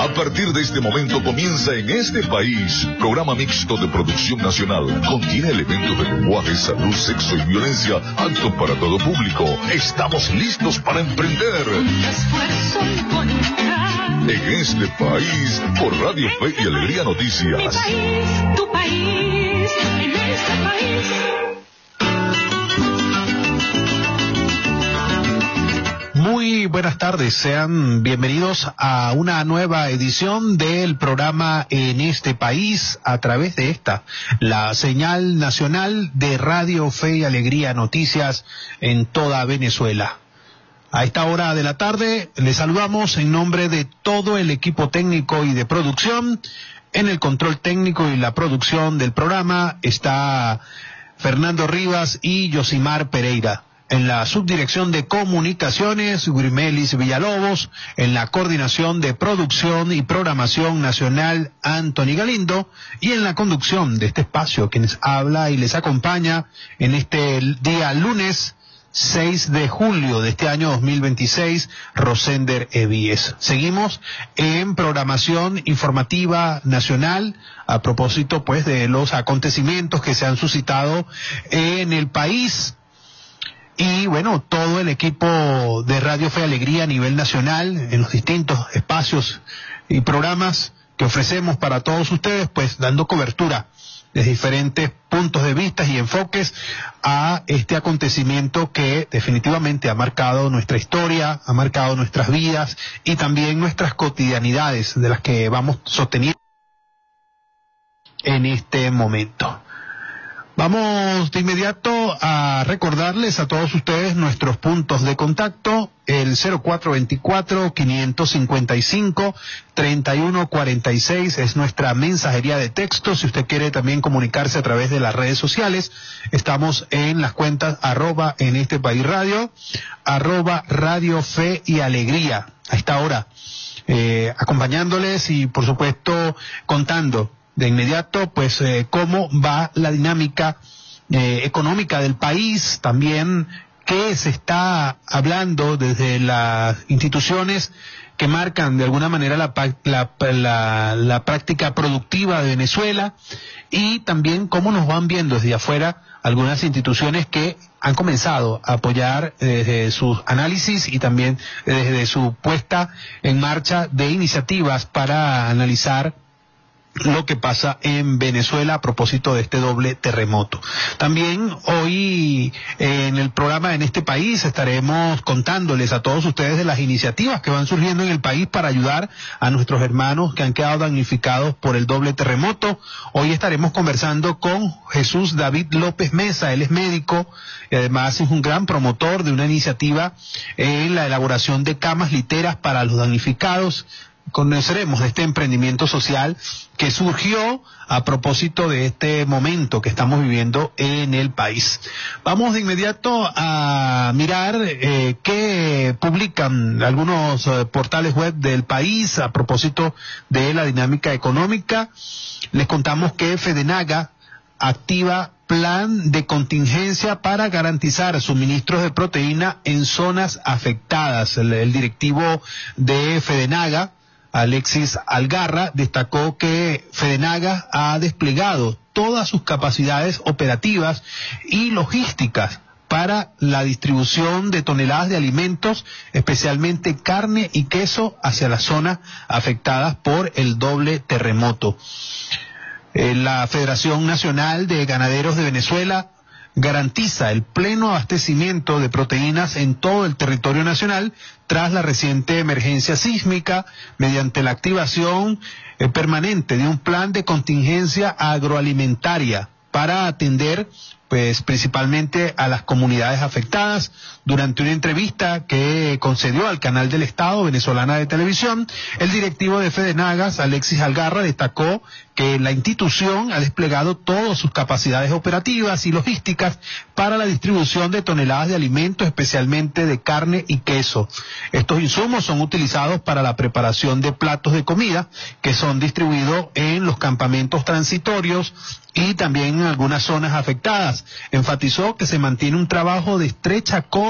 A partir de este momento comienza En este País, programa mixto de producción nacional. Contiene elementos de lenguaje, salud, sexo y violencia, apto para todo público. Estamos listos para emprender. En este país, por Radio Fe y Alegría Noticias. Mi país, tu país, en este país. Muy buenas tardes, sean bienvenidos a una nueva edición del programa En este País a través de la señal nacional de Radio Fe y Alegría Noticias en toda Venezuela. A esta hora de la tarde les saludamos en nombre de todo el equipo técnico y de producción. En el control técnico y la producción del programa está Fernando Rivas y Yosimar Pereira. En la subdirección de comunicaciones, Grimelis Villalobos. En la coordinación de producción y programación nacional, Anthony Galindo. Y en la conducción de este espacio, quienes habla y les acompaña en este día lunes 6 de julio de este año 2026, Rosender Evíes. Seguimos en programación informativa nacional a propósito pues de los acontecimientos que se han suscitado en el país. Y bueno, todo el equipo de Radio Fe y Alegría a nivel nacional, en los distintos espacios y programas que ofrecemos para todos ustedes, pues dando cobertura desde diferentes puntos de vista y enfoques a este acontecimiento que definitivamente ha marcado nuestra historia, ha marcado nuestras vidas y también nuestras cotidianidades de las que vamos sosteniendo en este momento. Vamos de inmediato a recordarles a todos ustedes nuestros puntos de contacto. El 0424-555-3146 es nuestra mensajería de texto. Si usted quiere también comunicarse a través de las redes sociales, estamos en las cuentas @en este país radio, @Radio Fe y Alegría. A esta hora, acompañándoles y por supuesto contando de inmediato pues cómo va la dinámica económica del país, también qué se está hablando desde las instituciones que marcan de alguna manera la práctica productiva de Venezuela, y también cómo nos van viendo desde afuera algunas instituciones que han comenzado a apoyar desde sus análisis y también desde su puesta en marcha de iniciativas para analizar lo que pasa en Venezuela a propósito de este doble terremoto. También hoy en el programa En este País estaremos contándoles a todos ustedes de las iniciativas que van surgiendo en el país para ayudar a nuestros hermanos que han quedado damnificados por el doble terremoto. Hoy estaremos conversando con Jesús David López Mesa. Él es médico y además es un gran promotor de una iniciativa en la elaboración de camas literas para los damnificados. Conoceremos de este emprendimiento social que surgió a propósito de este momento que estamos viviendo en el país. Vamos de inmediato a mirar qué publican algunos portales web del país a propósito de la dinámica económica. Les contamos que Fedenaga activa plan de contingencia para garantizar suministros de proteína en zonas afectadas. El directivo de Fedenaga, Alexis Algarra, destacó que Fedenaga ha desplegado todas sus capacidades operativas y logísticas para la distribución de toneladas de alimentos, especialmente carne y queso, hacia las zonas afectadas por el doble terremoto. La Federación Nacional de Ganaderos de Venezuela garantiza el pleno abastecimiento de proteínas en todo el territorio nacional tras la reciente emergencia sísmica mediante la activación permanente de un plan de contingencia agroalimentaria para atender pues principalmente a las comunidades afectadas. Durante una entrevista que concedió al canal del Estado Venezolana de Televisión, el directivo de Fedenagas, Alexis Algarra, destacó que la institución ha desplegado todas sus capacidades operativas y logísticas para la distribución de toneladas de alimentos, especialmente de carne y queso. Estos insumos son utilizados para la preparación de platos de comida que son distribuidos en los campamentos transitorios y también en algunas zonas afectadas. Enfatizó que se mantiene un trabajo de estrecha coordinación